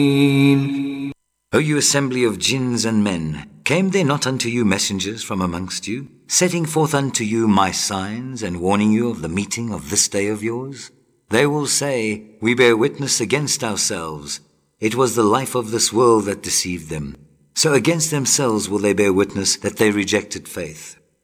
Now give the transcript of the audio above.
O you assembly of jinns and men, came there not unto you messengers from amongst you, setting forth unto you my signs, and warning you of the meeting of this day of yours? They will say, we bear witness against ourselves. It was the life of this world that deceived them. So against themselves will they bear witness that they rejected faith.